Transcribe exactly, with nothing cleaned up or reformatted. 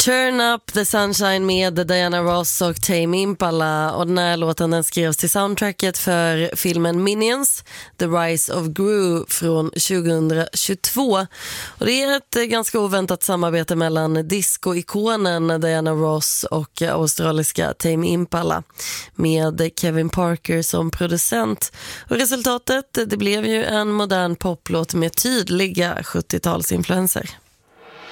Turn Up The Sunshine med Diana Ross och Tame Impala, och den här låten den skrevs till soundtracket för filmen Minions, The Rise of Gru från tjugohundratjugotvå. Och det är ett ganska oväntat samarbete mellan disco-ikonen Diana Ross och australiska Tame Impala med Kevin Parker som producent. Och resultatet det blev ju en modern poplåt med tydliga sjuttiotalsinfluenser.